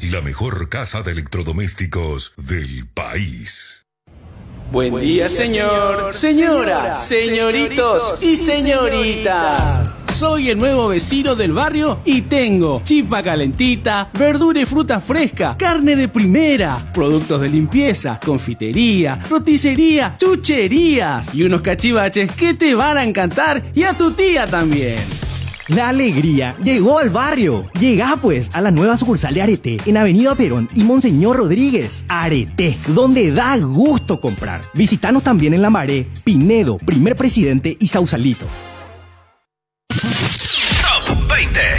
la mejor casa de electrodomésticos del país. Buen día, señor, señora, señoritos y señoritas. Soy el nuevo vecino del barrio y tengo chipa calentita, verdura y fruta fresca, carne de primera, productos de limpieza, confitería, roticería, chucherías y unos cachivaches que te van a encantar y a tu tía también. La alegría llegó al barrio. Llega pues a la nueva sucursal de Areté en Avenida Perón y Monseñor Rodríguez. Areté, donde da gusto comprar. Visítanos también en Lambaré, Pinedo, Primer Presidente y Sausalito. Top 20.